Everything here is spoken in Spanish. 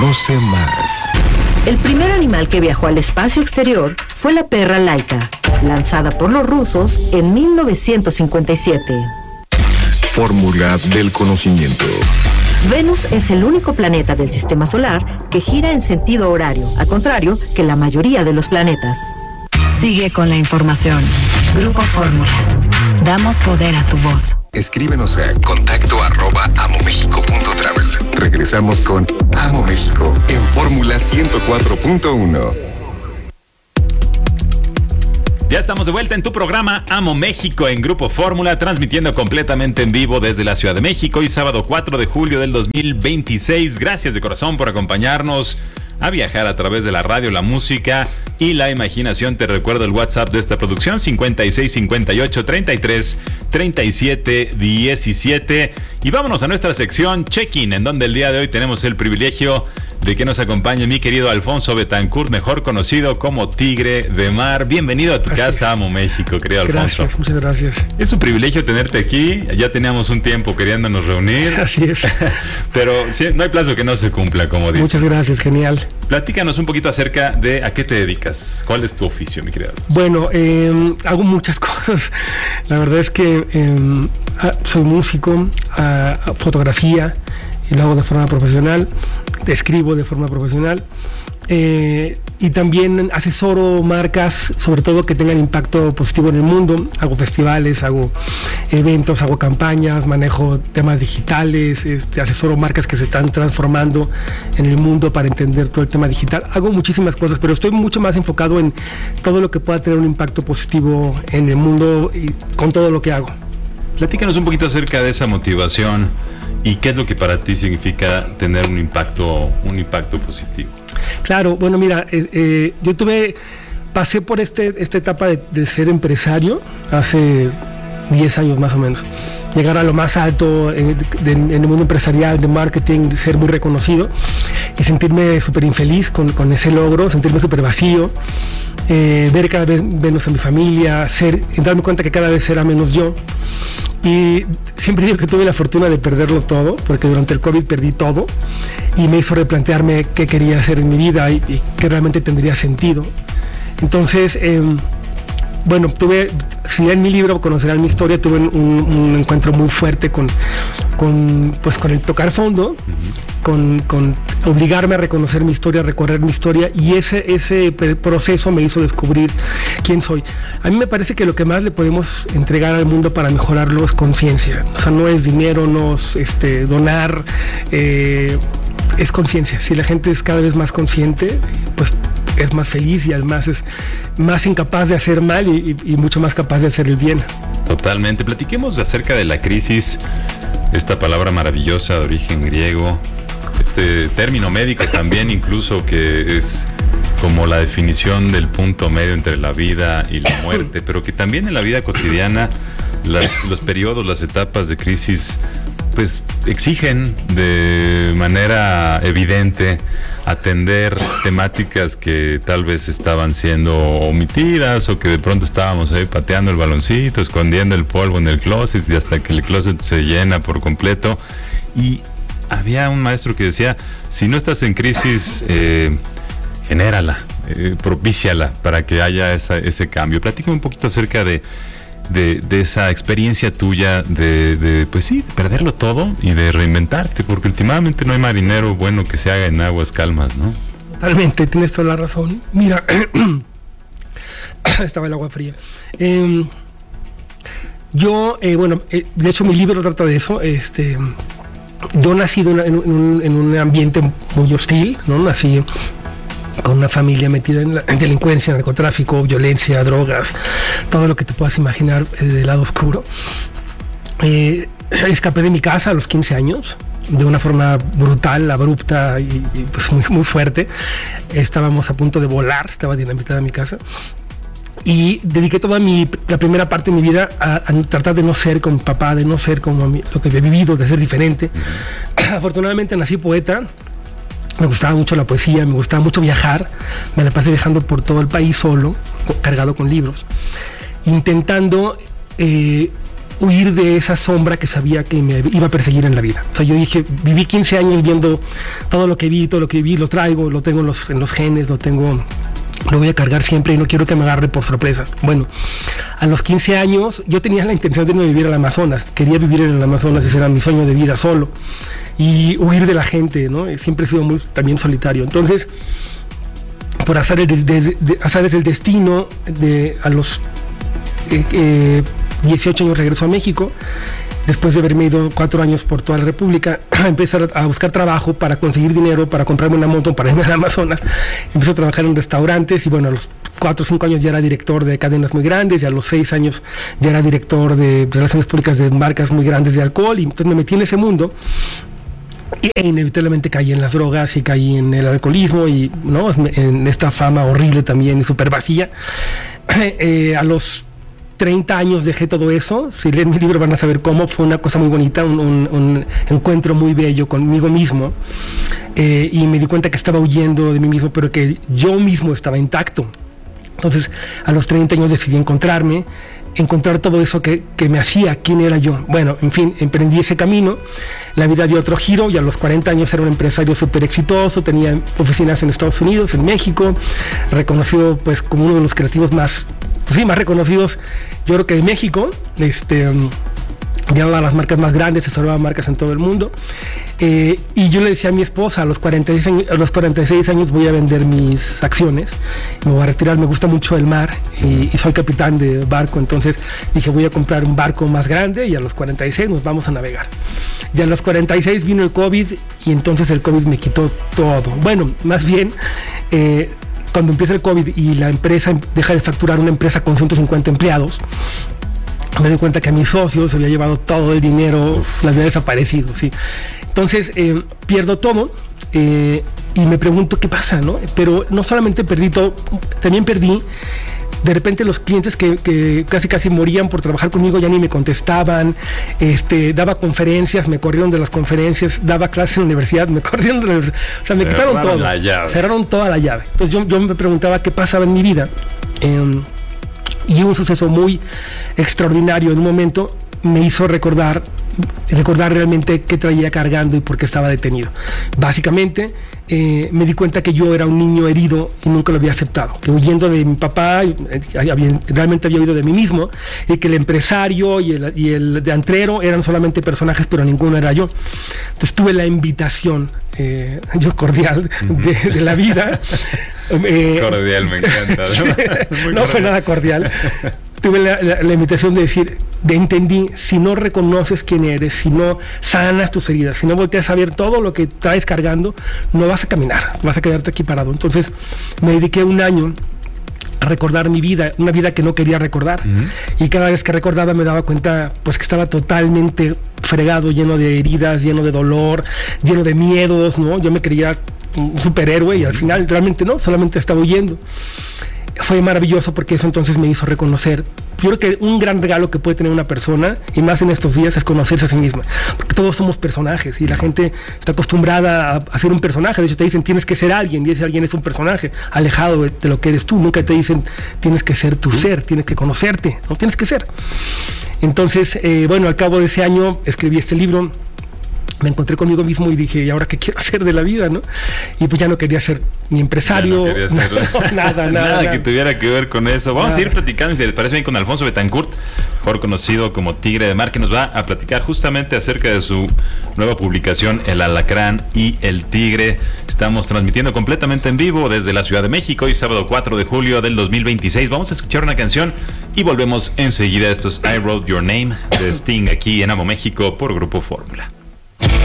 Conoce más. El primer animal que viajó al espacio exterior fue la perra Laika, lanzada por los rusos en 1957. Fórmula del conocimiento. Venus es el único planeta del sistema solar que gira en sentido horario, al contrario que la mayoría de los planetas. Sigue con la información. Grupo Fórmula. Damos poder a tu voz. Escríbenos a contacto@amomexico.travel. Regresamos con Amo México en Fórmula 104.1. Ya estamos de vuelta en tu programa Amo México en Grupo Fórmula, transmitiendo completamente en vivo desde la Ciudad de México. Hoy sábado 4 de julio del 2026. Gracias de corazón por acompañarnos a viajar a través de la radio, la música y la imaginación. Te recuerdo el WhatsApp de esta producción: 5658-33-37-17. Y vámonos a nuestra sección Check-in, en donde el día de hoy tenemos el privilegio de que nos acompañe mi querido Alfonso Betancourt, mejor conocido como Tigre de Mar. Bienvenido a tu casa, Amo México, querido Alfonso. Gracias, muchas gracias. Es un privilegio tenerte aquí. Ya teníamos un tiempo queriéndonos reunir. Así es. Pero sí, no hay plazo que no se cumpla, como dices. Muchas gracias, genial. Platícanos un poquito acerca de a qué te dedicas. ¿Cuál es tu oficio, mi querido Alfonso? Bueno, hago muchas cosas. La verdad es que soy músico, fotografía, y lo hago de forma profesional, escribo de forma profesional, y también asesoro marcas, sobre todo que tengan impacto positivo en el mundo. Hago festivales, hago eventos, hago campañas, manejo temas digitales, asesoro marcas que se están transformando en el mundo para entender todo el tema digital. Hago muchísimas cosas, pero estoy mucho más enfocado en todo lo que pueda tener un impacto positivo en el mundo y con todo lo que hago. Platícanos un poquito acerca de esa motivación y qué es lo que para ti significa tener un impacto positivo. Claro, bueno, mira, pasé por esta etapa de ser empresario hace 10 años más o menos. Llegar a lo más alto en el mundo empresarial, de marketing, ser muy reconocido y sentirme súper infeliz con ese logro, sentirme súper vacío, ver cada vez menos a mi familia, darme cuenta que cada vez era menos yo. Y siempre digo que tuve la fortuna de perderlo todo, porque durante el COVID perdí todo y me hizo replantearme qué quería hacer en mi vida y qué realmente tendría sentido. Entonces, si en mi libro conocerán mi historia, tuve un encuentro muy fuerte con el tocar fondo, con obligarme a reconocer mi historia, a recorrer mi historia, y ese proceso me hizo descubrir quién soy. A mí me parece que lo que más le podemos entregar al mundo para mejorarlo es conciencia. O sea, no es dinero, no es donar, es conciencia. Si la gente es cada vez más consciente, pues es más feliz y además es más incapaz de hacer mal y mucho más capaz de hacer el bien. Totalmente. Platiquemos acerca de la crisis, esta palabra maravillosa de origen griego, este término médico también incluso, que es como la definición del punto medio entre la vida y la muerte, pero que también en la vida cotidiana los periodos, las etapas de crisis pues exigen de manera evidente atender temáticas que tal vez estaban siendo omitidas, o que de pronto estábamos ahí pateando el baloncito, escondiendo el polvo en el closet, y hasta que el closet se llena por completo. Y había un maestro que decía: si no estás en crisis, genérala, propíciala para que haya ese cambio. Platícame un poquito acerca de esa experiencia tuya de perderlo todo y de reinventarte, porque últimamente no hay marinero bueno que se haga en aguas calmas, ¿no? Totalmente, tienes toda la razón. Mira, estaba el agua fría. De hecho mi libro trata de eso. Yo nací en un ambiente muy hostil, ¿no? Nací con una familia metida en delincuencia, narcotráfico, violencia, drogas, todo lo que te puedas imaginar del lado oscuro. Escapé de mi casa a los 15 años, de una forma brutal, abrupta y pues muy, muy fuerte. Estábamos a punto de volar, estaba dinamitada mi casa. Y dediqué la primera parte de mi vida a tratar de no ser como mi papá, de no ser como lo que había vivido, de ser diferente. Afortunadamente nací poeta. Me gustaba mucho la poesía, me gustaba mucho viajar. Me la pasé viajando por todo el país solo, cargado con libros, intentando huir de esa sombra que sabía que me iba a perseguir en la vida. O sea, yo dije, viví 15 años viendo todo lo que viví, lo traigo, lo tengo en los genes, lo voy a cargar siempre y no quiero que me agarre por sorpresa. Bueno, a los 15 años yo tenía la intención de no vivir en el Amazonas, quería vivir en el Amazonas, ese era mi sueño de vida solo, y huir de la gente, ¿no? Siempre he sido también solitario. Entonces, por azares del destino, a los 18 años regreso a México, después de haberme ido 4 años por toda la República, empecé a buscar trabajo para conseguir dinero, para comprarme una moto, para irme al Amazonas. Empecé a trabajar en restaurantes y bueno, a los 4 o 5 años ya era director de cadenas muy grandes, y a los 6 años ya era director de relaciones públicas de marcas muy grandes de alcohol, y entonces me metí en ese mundo. E inevitablemente caí en las drogas y caí en el alcoholismo y, ¿no?, en esta fama horrible también y súper vacía. A los 30 años dejé todo eso. Si leen mi libro van a saber cómo. Fue una cosa muy bonita, un encuentro muy bello conmigo mismo, y me di cuenta que estaba huyendo de mí mismo, pero que yo mismo estaba intacto. Entonces a los 30 años decidí encontrar todo eso que me hacía, quién era yo. Bueno, en fin, emprendí ese camino, la vida dio otro giro y a los 40 años era un empresario súper exitoso, tenía oficinas en Estados Unidos, en México, reconocido pues como uno de los creativos más reconocidos, yo creo que de México. Llevaba las marcas más grandes, asesoraba marcas en todo el mundo, y yo le decía a mi esposa, a los 46 años voy a vender mis acciones, me voy a retirar, me gusta mucho el mar y soy capitán de barco, entonces dije voy a comprar un barco más grande y a los 46 nos vamos a navegar. Y a los 46 vino el COVID y entonces el COVID me quitó todo. Bueno, más bien, cuando empieza el COVID y la empresa deja de facturar, una empresa con 150 empleados, me doy cuenta que a mis socios se había llevado todo el dinero, la había desaparecido, ¿sí? Entonces pierdo todo, y me pregunto qué pasa, ¿no? Pero no solamente perdí todo, también perdí de repente los clientes que casi morían por trabajar conmigo, ya ni me contestaban. Daba conferencias, me corrieron de las conferencias, daba clases en la universidad, me corrieron de la universidad, o sea, me quitaron todo, cerraron toda la llave. Entonces yo me preguntaba qué pasaba en mi vida, y un suceso muy extraordinario en un momento me hizo recordar realmente qué traía cargando y por qué estaba detenido. Básicamente me di cuenta que yo era un niño herido y nunca lo había aceptado, que huyendo de mi papá realmente había huido de mí mismo, y que el empresario y el de antrero eran solamente personajes, pero ninguno era yo. Entonces tuve la invitación, yo cordial, de la vida. Cordial, me encanta. No fue nada cordial. Tuve la invitación de decir, entendí, si no reconoces quién eres, si no sanas tus heridas, si no volteas a ver todo lo que traes cargando, no vas a caminar, vas a quedarte aquí parado. Entonces me dediqué un año a recordar mi vida, una vida que no quería recordar, y cada vez que recordaba me daba cuenta pues que estaba totalmente fregado, lleno de heridas, lleno de dolor, lleno de miedos, ¿no? Yo me creía un superhéroe y al final realmente no, solamente estaba huyendo. Fue maravilloso porque eso entonces me hizo reconocer. Yo creo que un gran regalo que puede tener una persona, y más en estos días, es conocerse a sí misma, porque todos somos personajes y la gente está acostumbrada a ser un personaje. De hecho te dicen tienes que ser alguien, y ese alguien es un personaje alejado de lo que eres tú. Nunca te dicen tienes que ser tu ser, tienes que conocerte, no tienes que ser. Entonces bueno, al cabo de ese año escribí este libro, me encontré conmigo mismo y dije, ¿y ahora qué quiero hacer de la vida, no? Y pues ya no quería ser ni empresario, nada que tuviera que ver con eso. Vamos a ir platicando, si les parece bien, con Alfonso Betancourt, mejor conocido como Tigre de Mar, que nos va a platicar justamente acerca de su nueva publicación, El Alacrán y el Tigre. Estamos transmitiendo completamente en vivo desde la Ciudad de México, hoy sábado 4 de julio del 2026. Vamos a escuchar una canción y volvemos enseguida. Esto es I Wrote Your Name de Sting, aquí en Amo México por Grupo Fórmula.